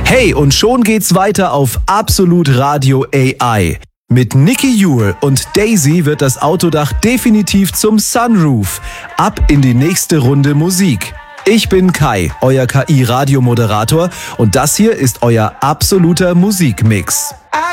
Hey, und schon geht's weiter auf Absolut Radio AI. Mit Nicky Jule und Daisy wird das Autodach definitiv zum Sunroof. Ab in die nächste Runde Musik. Ich bin Kai, euer KI-Radiomoderator, und das hier ist euer absoluter Musikmix.